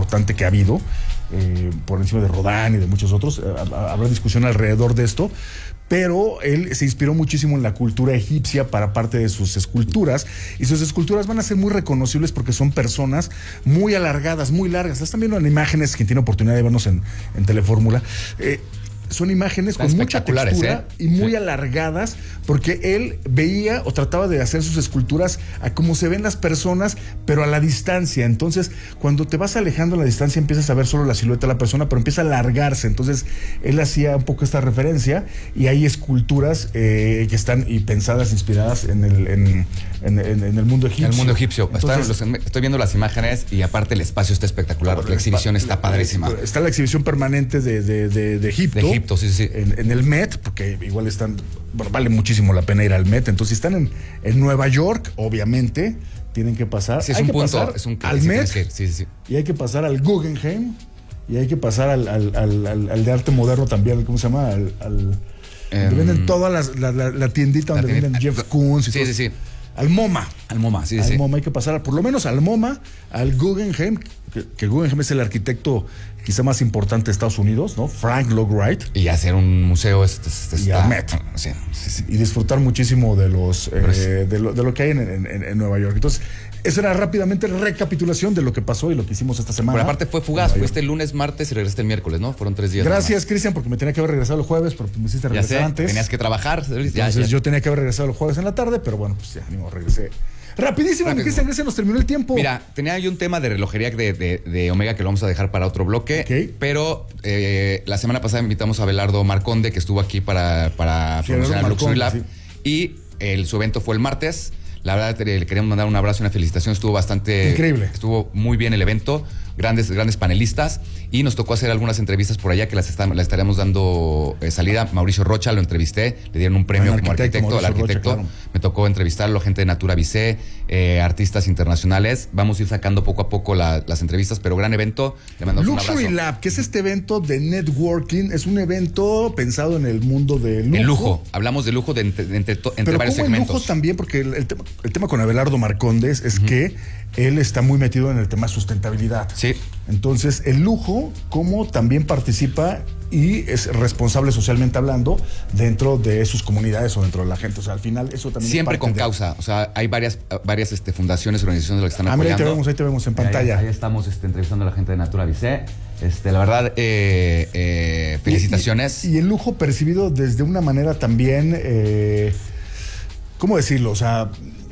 importante que ha habido, por encima de Rodin y de muchos otros. Habrá discusión alrededor de esto, pero él se inspiró muchísimo en la cultura egipcia para parte de sus esculturas, y sus esculturas van a ser muy reconocibles porque son personas muy alargadas, muy largas. Están viendo en imágenes, quien tiene oportunidad de vernos en Telefórmula, son imágenes con mucha textura y muy alargadas, porque él veía o trataba de hacer sus esculturas a como se ven las personas, pero a la distancia. Entonces, cuando te vas alejando a la distancia, empiezas a ver solo la silueta de la persona, pero empieza a alargarse. Entonces, él hacía un poco esta referencia, y hay esculturas que están pensadas, inspiradas en el mundo egipcio. En el mundo egipcio. Entonces, estoy viendo las imágenes, y aparte el espacio está espectacular. La exhibición está padrísima. Está la exhibición permanente de Egipto. Sí. En el Met, porque igual vale muchísimo la pena ir al Met. Entonces, si están en Nueva York, obviamente tienen que pasar. Sí, es un al Met, sí. Y hay que pasar al Guggenheim, y hay que pasar al de arte moderno también. ¿Cómo se llama? Donde venden todas la tiendita donde venden Jeff Koons y todo. Sí. Al MoMA. Al MoMA, sí. MoMA hay que pasar, por lo menos al MoMA, al Guggenheim, que Guggenheim es el arquitecto quizá más importante de Estados Unidos, ¿no? Frank Lloyd Wright. Y hacer un museo y al Met. Sí. Y disfrutar muchísimo de lo que hay en Nueva York. Entonces, esa era rápidamente recapitulación de lo que pasó y lo que hicimos esta semana. Pero aparte fue fugaz, fuiste el lunes, martes y regresaste el miércoles, ¿no? Fueron 3 días. Gracias, Cristian, porque me tenía que haber regresado el jueves, pero me hiciste regresar antes. Tenías que trabajar. Entonces yo tenía que haber regresado el jueves en la tarde, pero bueno, pues ya, regresé. Rapidísimo, Cristian, se nos terminó el tiempo. Mira, tenía yo un tema de relojería de Omega que lo vamos a dejar para otro bloque. Okay. Pero la semana pasada invitamos a Abelardo Marconde, que estuvo aquí para promocionar Luxury Lab. Sí. Y su evento fue el martes. La verdad, le queríamos mandar un abrazo y una felicitación. Estuvo bastante... increíble. Estuvo muy bien el evento. Grandes panelistas. Y nos tocó hacer algunas entrevistas por allá que las estaremos dando salida. Mauricio Rocha lo entrevisté. Le dieron un premio como arquitecto. Al arquitecto. Rocha, claro. Me tocó entrevistarlo, gente de Natura Visé, artistas internacionales. Vamos a ir sacando poco a poco las entrevistas, pero gran evento. Le mandamos un abrazo. Luxury Lab, que es este evento de networking. Es un evento pensado en el mundo del lujo. El lujo. Hablamos de lujo entre varios segmentos. El lujo también, porque el tema con Abelardo Marcondes es que él está muy metido en el tema de sustentabilidad. Sí. Entonces, el lujo, como también participa y es responsable socialmente hablando dentro de sus comunidades o dentro de la gente. O sea, al final eso también siempre es parte con causa. O sea, hay varias fundaciones, organizaciones que están apoyando. Ahí te vemos en pantalla. Ahí estamos entrevistando a la gente de Natura Visé. La verdad, felicitaciones. Y el lujo percibido desde una manera también, ¿cómo decirlo? O sea...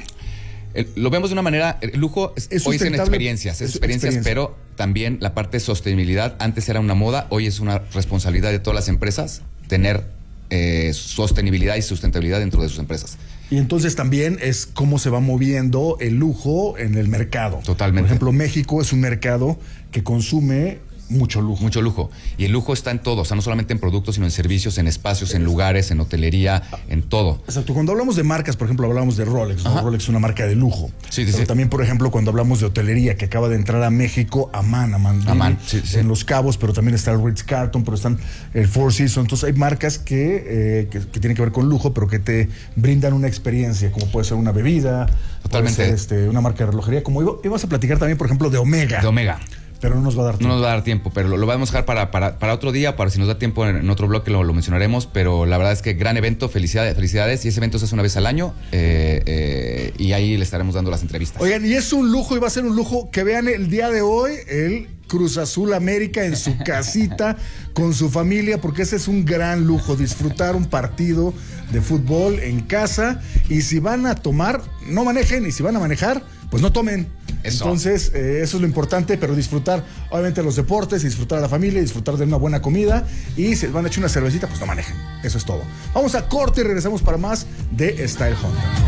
lo vemos de una manera, el lujo hoy es en experiencias, pero también la parte de sostenibilidad. Antes era una moda, hoy es una responsabilidad de todas las empresas tener sostenibilidad y sustentabilidad dentro de sus empresas. Y entonces también es cómo se va moviendo el lujo en el mercado. Totalmente. Por ejemplo, México es un mercado que consume mucho lujo. Mucho lujo. Y el lujo está en todo, o sea, no solamente en productos, sino en servicios, en espacios, en lugares, en hotelería, en todo. Exacto. Cuando hablamos de marcas, por ejemplo, hablamos de Rolex, ¿no? Rolex es una marca de lujo. Sí. Pero también, por ejemplo, cuando hablamos de hotelería, que acaba de entrar a México, Aman, en Los Cabos, pero también está el Ritz-Carlton, pero están el Four Seasons. Entonces hay marcas que tienen que ver con lujo, pero que te brindan una experiencia, como puede ser una bebida, totalmente, puede ser una marca de relojería. Como ibas a platicar también, por ejemplo, de Omega. De Omega. Pero no nos va a dar tiempo. No nos va a dar tiempo, pero lo vamos a dejar para otro día, para si nos da tiempo en otro bloque lo mencionaremos, pero la verdad es que gran evento, felicidades, y ese evento se hace una vez al año, y ahí le estaremos dando las entrevistas. Oigan, y es un lujo, y va a ser un lujo que vean el día de hoy, el Cruz Azul América en su casita, con su familia, porque ese es un gran lujo, disfrutar un partido de fútbol en casa, y si van a tomar, no manejen, y si van a manejar, pues no tomen. Eso. Entonces, eso es lo importante, pero disfrutar, obviamente, los deportes, disfrutar a la familia, disfrutar de una buena comida, y si van a echar una cervecita, pues no manejen. Eso es todo. Vamos a corte y regresamos para más de Style Honda.